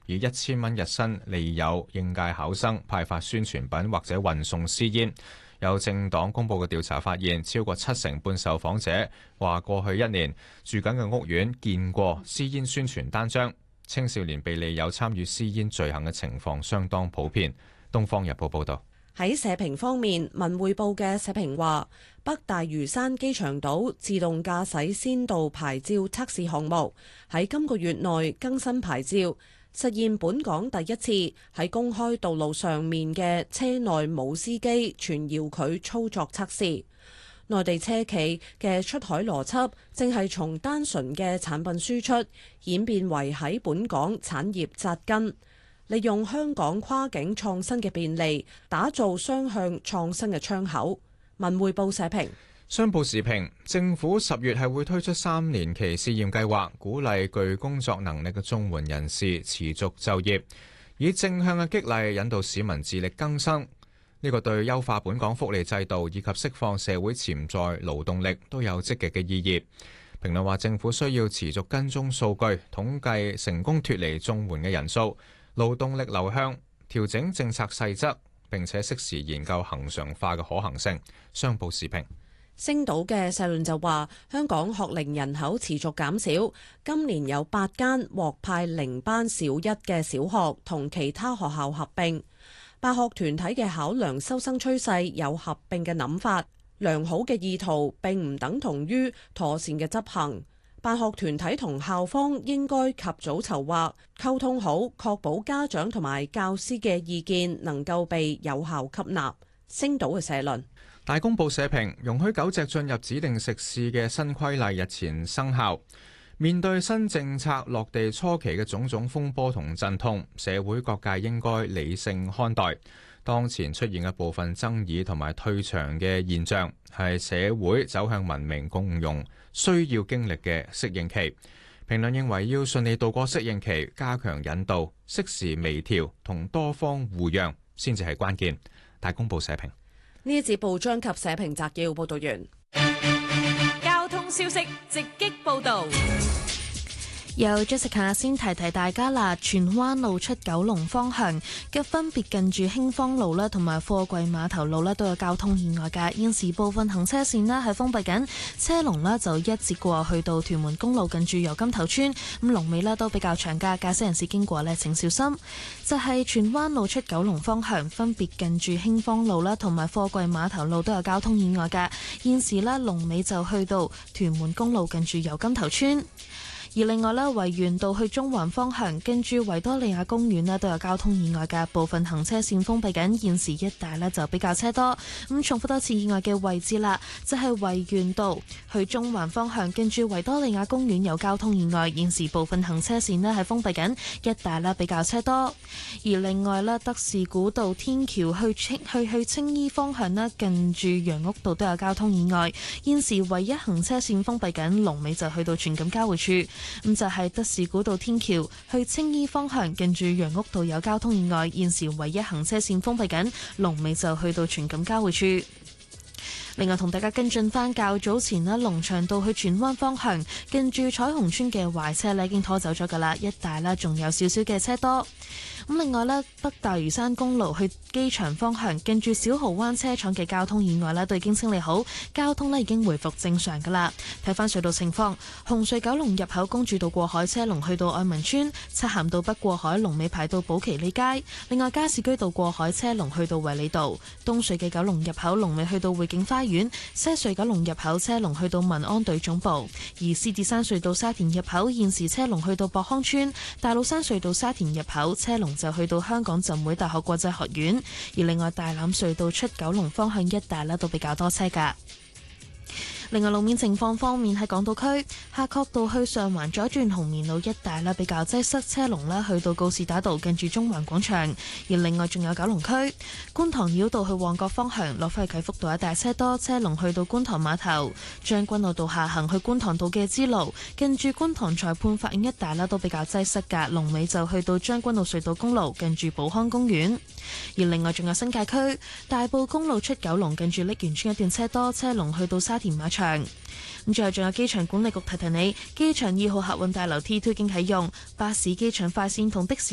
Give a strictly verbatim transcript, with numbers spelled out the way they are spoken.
以一千蚊日薪利誘應屆考生派發宣傳品或者運送私煙。有政黨公佈嘅調查發現，超過七成半受訪者話過去一年住緊嘅屋苑見過私煙宣傳單張。青少年被利誘參與私煙罪行嘅情況相當普遍。《東方日報》報導。 喺社評方面，文匯報嘅社評話，北大嶼山機場島自動駕駛先導牌照測試項目喺今個月內更新牌照，實現本港第一次喺公開道路上面嘅車內冇司機全遙距操作測試。內地車企嘅出海邏輯正係從單純嘅產品輸出演變為喺本港產業扎根，利用香港跨境創新嘅便利，打造雙向創新嘅窗口。文匯報社評。 商報時評，政府十月係會推出三年期試驗計劃，鼓勵具工作能力嘅綜援人士持續就業，以正向嘅激勵引導市民自力更生。呢個對優化本港福利制度以及釋放社會潛在勞動力都有積極嘅意義。評論話，政府需要持續跟蹤數據，統計成功脫離綜援嘅人數、勞動力流向，調整政策細則，並且適時研究恆常化嘅可行性。商報時評。 星島嘅社論就話，香港學齡人口持續減少，今年有八間獲派零班小一嘅小學同其他學校合併。辦學團體嘅考量收生趨勢有合併嘅諗法，良好嘅意圖並唔等同於妥善嘅執行。辦學團體同校方應該及早籌劃，溝通好，確保家長同埋教師嘅意見能夠被有效吸納。星島嘅社論。 大公報社評，容許狗隻進入指定食肆嘅新規例日前生效。面對新政策落地初期嘅種種風波同陣痛，社會各界應該理性看待。當前出現嘅部分爭議同埋退場嘅現象，係社會走向文明共融需要經歷嘅適應期。評論認為要順利度過適應期，加強引導，適時微調同多方互讓，先至係關鍵。大公報社評。 呢一節報章及社評摘要報道完。 交通消息直擊報道。 由 Jessica 先提提大家啦，荃灣路出九龍方向嘅分別近住興芳路啦，同埋貨櫃碼頭路咧都有交通意外㗎。現時部分行車線咧係封閉緊，車龍咧就一截過去到屯門公路近住油金頭村，咁龍尾咧都比較長㗎，駕駛人士經過咧請小心。就係荃灣路出九龍方向分別近住興芳路啦，同埋貨櫃碼頭路都有交通意外㗎。現時咧龍尾就去到屯門公路近住油金頭村。而另外咧，維園道去中環方向，跟住維多利亞公園咧都有交通意外嘅，部分行車線封閉緊，現時一帶咧就比較車多。咁重複多次意外嘅位置啦，就係維園道去中環方向，跟住維多利亞公園有交通意外，現時部分行車線咧係封閉緊，一帶咧比較車多。而另外咧，德士古道天橋去青去去青衣方向咧，近住楊屋道都有交通意外，現時唯一行車線封閉緊，龍尾就去到荃錦交匯處。咁就係德士古道天橋去青衣方向，近住楊屋道有交通意外，現時唯一行車線封閉緊，龍尾就去到荃錦交匯處。另外同大家跟進翻較早前呢，龍翔道去荃灣方向，近住彩虹村嘅壞車呢已經拖走咗噶啦，一帶呢仲有少少嘅車多。咁另外呢，北大嶼山公路去機場方向，近住小蠔灣車廠嘅交通意外呢都已經清理好，交通呢已經回復正常噶啦。睇翻隧道情況，紅隧九龍入口公主道過海車龍去到愛民村，漆咸道北過海龍尾排到寶其利街。另外加士居道過海車龍去到衛理道，東隧嘅九龍入口龍尾去到匯景花園，西隧九龍入口車龍去到民安隊總部。而獅子山隧道沙田入口現時車龍去到博康村，大老山隧道沙田入口車龍就去到香港浸會大學國際學院。而另外大欖隧道出九龍方向一帶呢都比較多車㗎。另外路面情況方面，喺港島區夏慤道去上環左轉紅棉路一帶咧比較擠塞，車龍咧去到告士打道近住中環廣場。而另外仲有九龍區觀塘繞道去旺角方向，落返去啟福道一帶車多，車龍去到觀塘碼頭。將軍澳道下行去觀塘道嘅支路，近住觀塘裁判法院一帶咧都比較擠塞㗎，龍尾就去到將軍澳隧道公路近住寶康公園。而另外仲有新界區大埔公路出九龍，近住瀝源村一段車多，車龍去到沙田馬場。咁最後仲有機場管理局提提你，機場二號客運大樓 T 二經啟用，巴士、機場快線同的士